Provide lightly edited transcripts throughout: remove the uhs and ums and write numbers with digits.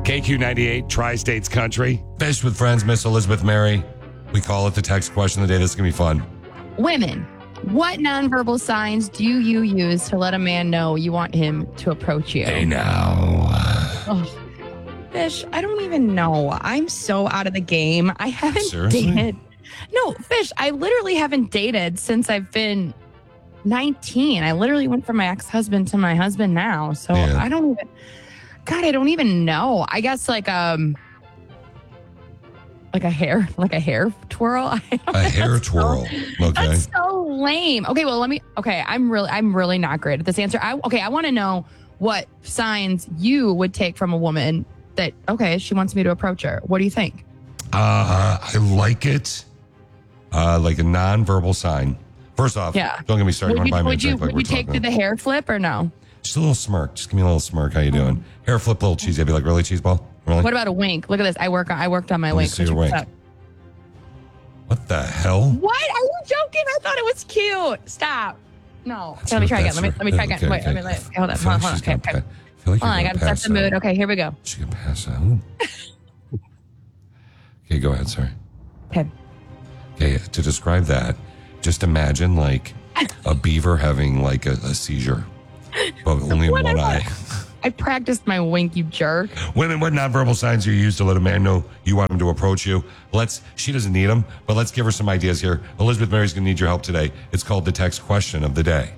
KQ98, Tri-States Country. Fish with Friends, Miss Elizabeth Mary. We call it the text question of the day. This is going to be fun. Women, what nonverbal signs do you use to let a man know you want him to approach you? Hey, now. Oh, Fish, I don't even know. I'm so out of the game. I haven't Seriously? dated. No, Fish, I literally haven't dated since I've been 19. I literally went from my ex-husband to my husband now. So Yeah. I don't even know. I guess like a hair twirl. A hair twirl. Okay. That's so lame. Okay, well, I'm really not great at this answer. I want to know what signs you would take from a woman that, okay, she wants me to approach her. What do you think? I like it. Like a non-verbal sign. First off, don't get me started. Would you take to the hair flip or no? Just a little smirk. Just give me a little smirk. How you doing? Hair flip, a little cheesy. I'd be like, really, cheeseball? Really? What about a wink? Look at this. I worked on my Let me wink. see your wink. What the hell? What? Are you joking? I thought it was cute. Stop. No. Okay, let me try again. Let me try again. Okay, Wait, okay. hold on. Hold on. Okay. I feel like Hold on, I got to set the mood. Okay, here we go. She can pass out. Okay, go ahead. Sorry. Okay. Okay, to describe that, just imagine like a beaver having like a seizure, but only in one eye. I practiced my wink, you jerk. Women, what nonverbal signs do you use to let a man know you want him to approach you? She doesn't need them, but let's give her some ideas here. Elizabeth Mary's going to need your help today. It's called the text question of the day.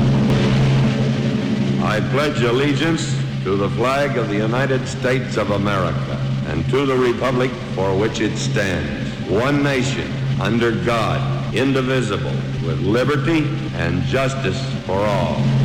I pledge allegiance to the flag of the United States of America and to the republic for which it stands, one nation, under God, indivisible, with liberty and justice for all.